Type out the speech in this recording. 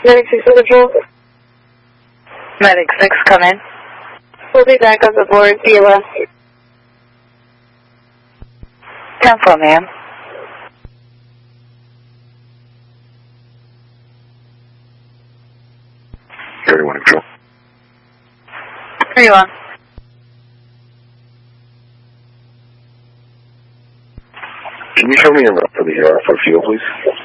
Medic 6 to control. Medic 6, come in. We'll be back up aboard PLS. 10-4, ma'am. Everyone control. 31. Can you show me a route for the fuel, please?